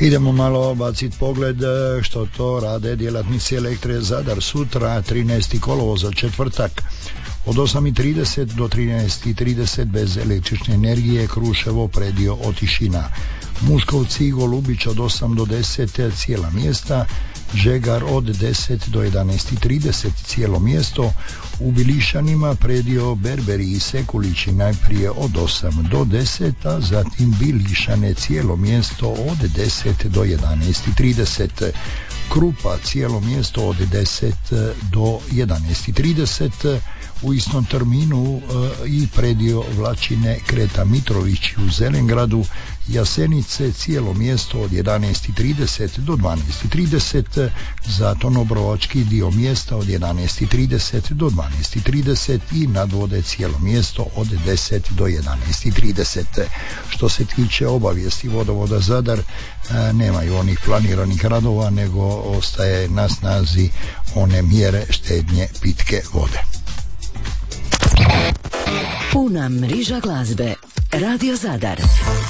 Idemo malo baciti pogled što to rade djelatnici Elektre Zadar sutra 13. kolovoza četvrtak od 8:30 do 13:30 bez električne energije, Kruševo, Predio, Otišina. Muškovci i Golubić od 8 do 10 cijela mjesta, Žegar od 10 do 11:30 cijelo mjesto, u Bilišanima, Predio, Berberi i Sekulići najprije od 8 do 10, a zatim Bilišane cijelo mjesto od 10 do 11:30, Krupa cijelo mjesto od 10 do 11:30, u istom terminu i Predio, Vlačine, Kreta Mitrović u Zelengradu, Jasenice cijelo mjesto od 11:30 do 12:30, zatim Obrovački dio mjesta od 11:30 do 12:30 i Nadvode cijelo mjesto od 10 do 11:30. Što se tiče obavijesti Vodovoda Zadar, nemaju onih planiranih radova, nego ostaje na snazi one mjere štednje pitke vode. Puna mriža glazbe. Radio Zadar.